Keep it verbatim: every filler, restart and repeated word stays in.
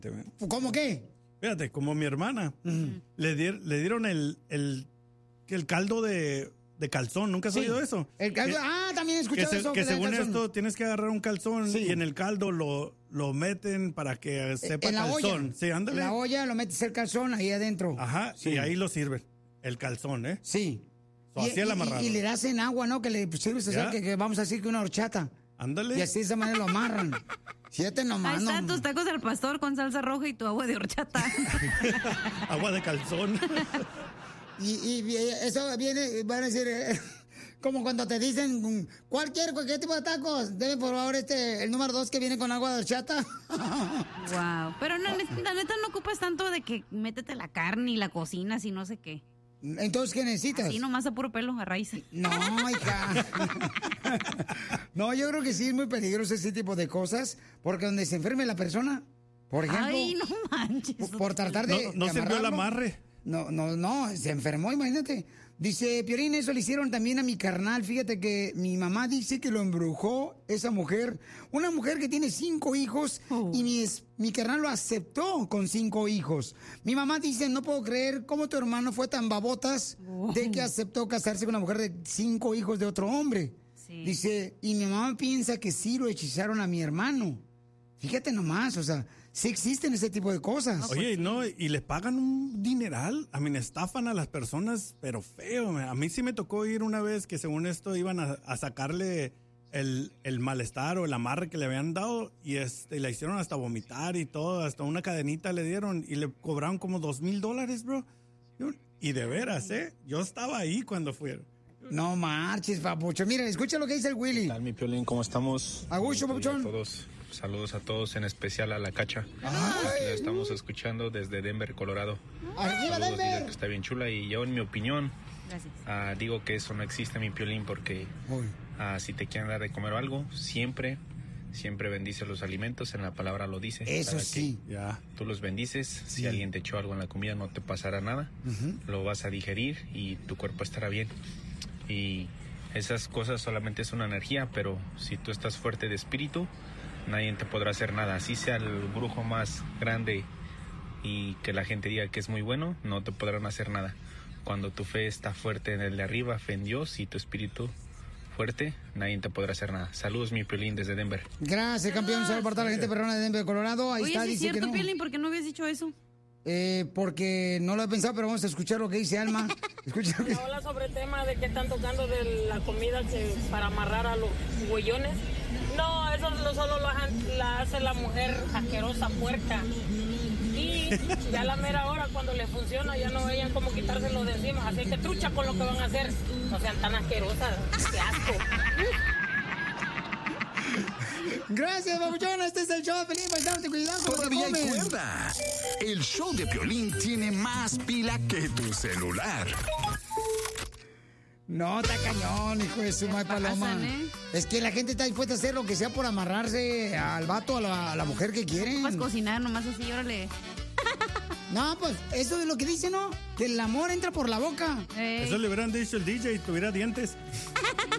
¿Cómo qué? Fíjate, como mi hermana, uh-huh. le, di, le dieron el, el, el caldo de, de calzón. ¿Nunca has sí. oído eso? El caldo, que, ah, también he escuchado que eso. Se, que según esto tienes que agarrar un calzón sí. y en el caldo lo, lo meten para que sepa en la calzón. Olla. Sí, ándale. En la olla lo metes el calzón ahí adentro. Ajá, sí. Y ahí lo sirven. El calzón, ¿eh? Sí. So, así y, el amarrado. Y, y le das en agua, ¿no? Que le sirves, o sea, que, que vamos a decir que una horchata. Ándale. Y así de esa manera lo amarran. Siete nomás. Ahí están no. tus tacos al pastor con salsa roja y tu agua de horchata. Agua de calzón. y, y eso viene, van a decir, eh, como cuando te dicen, ¿cuál quiere? ¿Qué tipo de tacos? Deme por favor este, el número dos que viene con agua de horchata. Wow. Pero no, la neta no ocupas tanto de que métete la carne y la cocinas y no sé qué. Entonces, ¿qué necesitas? Así nomás a puro pelo, a raíz. No, hija. No, yo creo que sí es muy peligroso ese tipo de cosas, porque donde se enferme la persona, por ejemplo... Ay, no manches. Por, por tratar de... No, no sirvió el amarre. No, no, no, se enfermó, imagínate. Dice, Piolín, eso le hicieron también a mi carnal. Fíjate que mi mamá dice que lo embrujó esa mujer. Una mujer que tiene cinco hijos oh. y mi, mi carnal lo aceptó con cinco hijos. Mi mamá dice, no puedo creer cómo tu hermano fue tan babotas oh. de que aceptó casarse con una mujer de cinco hijos de otro hombre. Sí. Dice, y mi mamá piensa que sí lo hechizaron a mi hermano. Fíjate nomás, o sea, sí existen ese tipo de cosas. Oye, no, y les pagan un dineral. A mí estafan a las personas, pero feo. A mí sí me tocó ir una vez que según esto iban a, a sacarle el, el malestar o el amarre que le habían dado y este, la hicieron hasta vomitar y todo, hasta una cadenita le dieron y le cobraron como dos mil dólares, bro. Y de veras, ¿eh? Yo estaba ahí cuando fueron. No marches, papucho. Mira, escucha lo que dice el Willy. ¿Qué tal, mi Piolín? ¿Cómo estamos? A gusto, papuchón. Todos. Saludos a todos, en especial a la Cacha. La estamos escuchando desde Denver, Colorado. ¡Arriba, Saludos, Denver! Dice que está bien chula y yo, en mi opinión, uh, digo que eso no existe, mi Piolín, porque uh, si te quieren dar de comer o algo, siempre, siempre bendice los alimentos, en la palabra lo dice. Eso sí. Ya. Tú los bendices, sí. Si alguien te echó algo en la comida no te pasará nada, uh-huh. Lo vas a digerir y tu cuerpo estará bien. Y esas cosas solamente es una energía, pero si tú estás fuerte de espíritu, nadie te podrá hacer nada. Así sea el brujo más grande y que la gente diga que es muy bueno, no te podrán hacer nada. Cuando tu fe está fuerte en el de arriba, fe en Dios, y tu espíritu fuerte, nadie te podrá hacer nada. Saludos, mi Piolín, desde Denver. Gracias, campeón. Saludos para toda la gente perrona de Denver, Colorado. Ahí Oye, está, ¿sí dice es cierto, que no. Piolín? ¿Por qué no habías dicho eso? Eh, porque no lo he pensado, pero vamos a escuchar lo que dice Alma. Escucha lo que... Habla sobre el tema de que están tocando de la comida que para amarrar a los huellones. No, eso lo, solo lo, la hace la mujer asquerosa, puerca. Y ya a la mera hora, cuando le funciona, ya no veían cómo quitárselo de encima. Así que trucha con lo que van a hacer. No sean tan asquerosas. ¡Qué asco! Gracias, babuchona. Este es el show de Piolín. Paisano, te cuidado con lo que comen. Recuerda, el show de Piolín tiene más pila que tu celular. No, está cañón, hijo de su madre paloma. ¿Eh? Es que la gente está dispuesta a hacer lo que sea por amarrarse al vato, a la, a la mujer que quieren. Vas a cocinar nomás así, órale. No, pues eso es lo que dice, ¿no? Que el amor entra por la boca. Eh. Eso le hubieran dicho el D J y tuviera dientes.